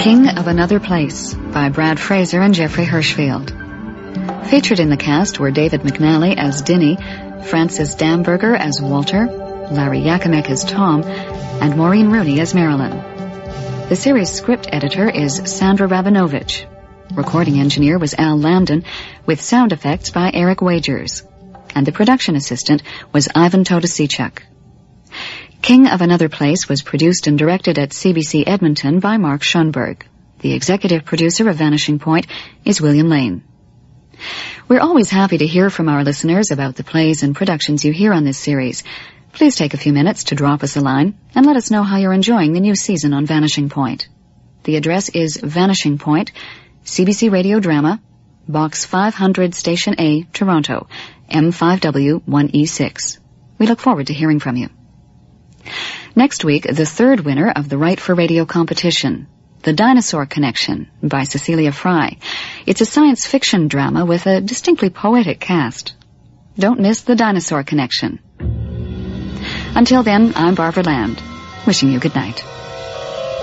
King of Another Place by Brad Fraser and Jeffrey Hirschfield. Featured in the cast were David McNally as Dinny, Francis Damberger as Walter, Larry Yakimek as Tom, and Maureen Rooney as Marilyn. The series script editor is Sandra Rabinovich. Recording engineer was Al Lambden, with sound effects by Eric Wagers. And the production assistant was Ivan Todosichuk. King of Another Place was produced and directed at CBC Edmonton by Mark Schoenberg. The executive producer of Vanishing Point is William Lane. We're always happy to hear from our listeners about the plays and productions you hear on this series. Please take a few minutes to drop us a line and let us know how you're enjoying the new season on Vanishing Point. The address is Vanishing Point, CBC Radio Drama, Box 500 Station A, Toronto, M5W1E6. We look forward to hearing from you. Next week, the third winner of the Right for Radio competition, The Dinosaur Connection by Cecilia Fry. It's a science fiction drama with a distinctly poetic cast. Don't miss The Dinosaur Connection. Until then, I'm Barbara Land, wishing you good night.